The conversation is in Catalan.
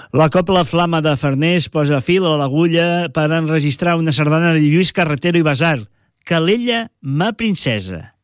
La Cobla Flama de Farners posa fil a l'agulla per enregistrar una sardana de Lluís Carretero i Basar, Calella, ma princesa.